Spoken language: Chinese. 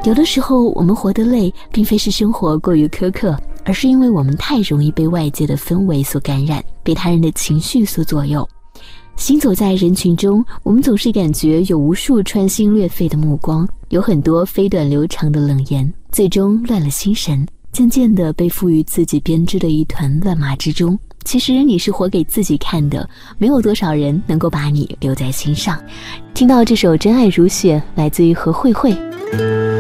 有的时候我们活得累，并非是生活过于苛刻，而是因为我们太容易被外界的氛围所感染，被他人的情绪所左右。行走在人群中，我们总是感觉有无数穿心裂肺的目光，有很多飞短流长的冷言，最终乱了心神，渐渐地被赋予自己编织的一团乱麻之中。其实你是活给自己看的，没有多少人能够把你留在心上。听到这首真爱如雪，来自于何慧慧。